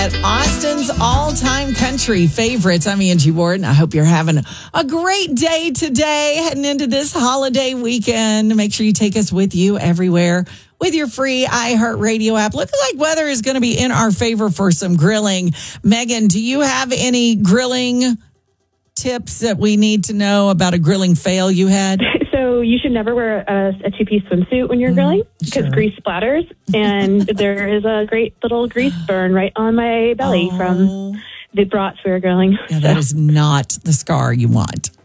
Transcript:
At Austin's all-time country favorites, I'm Angie Ward, and I hope you're having a great day today, heading into this holiday weekend. Make sure you take us with you everywhere with your free iHeartRadio app. Looks like weather is going to be in our favor for some grilling. Megan, do you have any grilling tips that we need to know about a grilling fail you had? So you should never wear a two-piece swimsuit when you're grilling because grease splatters. And there is a great little grease burn right on my belly from the brats we were grilling. Yeah, that is not the scar you want.